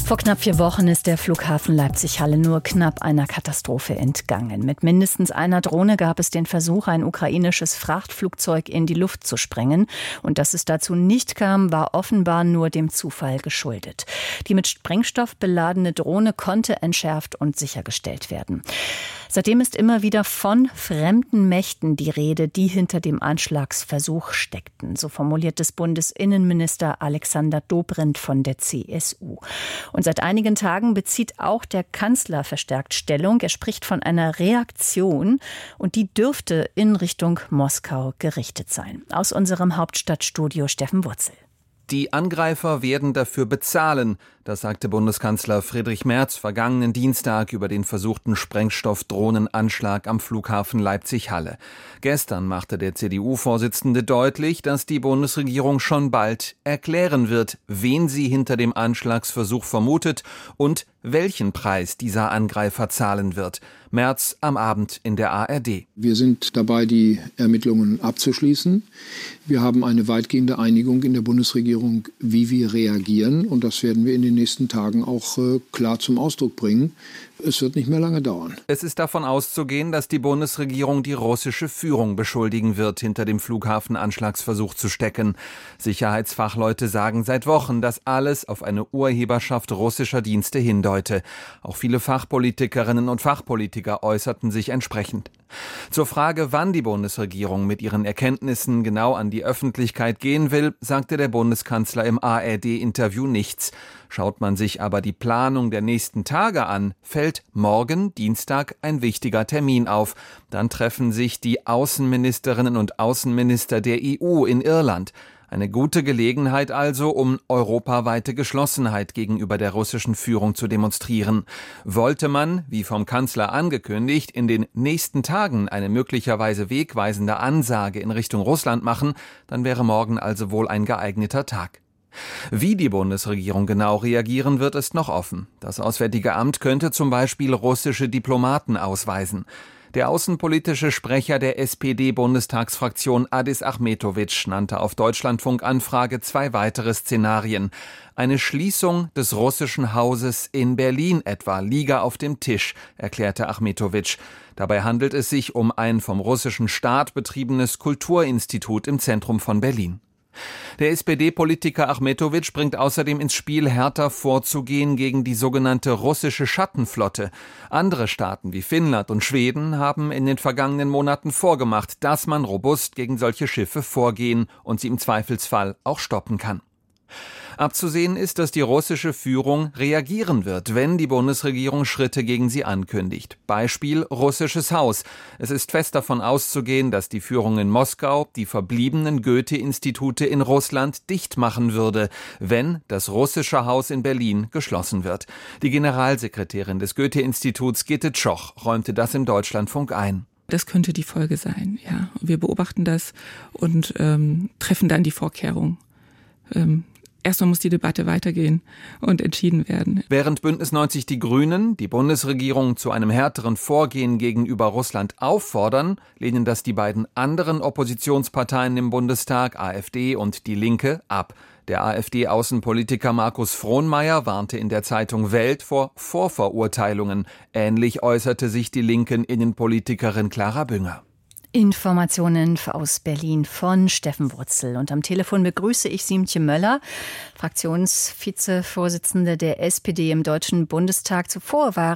Vor knapp 4 Wochen ist der Flughafen Leipzig-Halle nur knapp einer Katastrophe entgangen. Mit mindestens einer Drohne gab es den Versuch, ein ukrainisches Frachtflugzeug in die Luft zu sprengen. Und dass es dazu nicht kam, war offenbar nur dem Zufall geschuldet. Die mit Sprengstoff beladene Drohne konnte entschärft und sichergestellt werden. Seitdem ist immer wieder von fremden Mächten die Rede, die hinter dem Anschlagsversuch steckten. So formuliert es Bundesinnenminister Alexander Dobrindt von der CSU. Und seit einigen Tagen bezieht auch der Kanzler verstärkt Stellung. Er spricht von einer Reaktion und die dürfte in Richtung Moskau gerichtet sein. Aus unserem Hauptstadtstudio Steffen Wurzel. Die Angreifer werden dafür bezahlen, das sagte Bundeskanzler Friedrich Merz vergangenen Dienstag über den versuchten Sprengstoffdrohnenanschlag am Flughafen Leipzig-Halle. Gestern machte der CDU-Vorsitzende deutlich, dass die Bundesregierung schon bald erklären wird, wen sie hinter dem Anschlagsversuch vermutet und welchen Preis dieser Angreifer zahlen wird. Merz am Abend in der ARD. Wir sind dabei, die Ermittlungen abzuschließen. Wir haben eine weitgehende Einigung in der Bundesregierung, wie wir reagieren. Und das werden wir in den nächsten Tagen auch klar zum Ausdruck bringen. Es wird nicht mehr lange dauern. Es ist davon auszugehen, dass die Bundesregierung die russische Führung beschuldigen wird, hinter dem Flughafenanschlagsversuch zu stecken. Sicherheitsfachleute sagen seit Wochen, dass alles auf eine Urheberschaft russischer Dienste hindeute. Auch viele Fachpolitikerinnen und Fachpolitiker äußerten sich entsprechend. Zur Frage, wann die Bundesregierung mit ihren Erkenntnissen genau an die Öffentlichkeit gehen will, sagte der Bundeskanzler im ARD-Interview nichts. Schaut man sich aber die Planung der nächsten Tage an, fällt morgen, Dienstag, ein wichtiger Termin auf. Dann treffen sich die Außenministerinnen und Außenminister der EU in Irland. Eine gute Gelegenheit also, um europaweite Geschlossenheit gegenüber der russischen Führung zu demonstrieren. Wollte man, wie vom Kanzler angekündigt, in den nächsten Tagen eine möglicherweise wegweisende Ansage in Richtung Russland machen, dann wäre morgen also wohl ein geeigneter Tag. Wie die Bundesregierung genau reagieren wird, ist noch offen. Das Auswärtige Amt könnte zum Beispiel russische Diplomaten ausweisen. Der außenpolitische Sprecher der SPD-Bundestagsfraktion Adis Achmetović nannte auf Deutschlandfunk Anfrage 2 weitere Szenarien. Eine Schließung des russischen Hauses in Berlin etwa liege auf dem Tisch, erklärte Achmetović. Dabei handelt es sich um ein vom russischen Staat betriebenes Kulturinstitut im Zentrum von Berlin. Der SPD-Politiker Achmetović bringt außerdem ins Spiel, härter vorzugehen gegen die sogenannte russische Schattenflotte. Andere Staaten wie Finnland und Schweden haben in den vergangenen Monaten vorgemacht, dass man robust gegen solche Schiffe vorgehen und sie im Zweifelsfall auch stoppen kann. Abzusehen ist, dass die russische Führung reagieren wird, wenn die Bundesregierung Schritte gegen sie ankündigt. Beispiel russisches Haus. Es ist fest davon auszugehen, dass die Führung in Moskau die verbliebenen Goethe-Institute in Russland dicht machen würde, wenn das russische Haus in Berlin geschlossen wird. Die Generalsekretärin des Goethe-Instituts Gitte Tschoch räumte das im Deutschlandfunk ein. Das könnte die Folge sein, ja. Wir beobachten das und treffen dann die Vorkehrungen. Erstmal muss die Debatte weitergehen und entschieden werden. Während Bündnis 90 Die Grünen die Bundesregierung zu einem härteren Vorgehen gegenüber Russland auffordern, lehnen das die beiden anderen Oppositionsparteien im Bundestag, AfD und Die Linke, ab. Der AfD-Außenpolitiker Markus Frohnmayer warnte in der Zeitung Welt vor Vorverurteilungen. Ähnlich äußerte sich die linken Innenpolitikerin Clara Bünger. Informationen aus Berlin von Steffen Wurzel. Und am Telefon begrüße ich Siemtje Möller, Fraktionsvizevorsitzende der SPD im Deutschen Bundestag. Zuvor war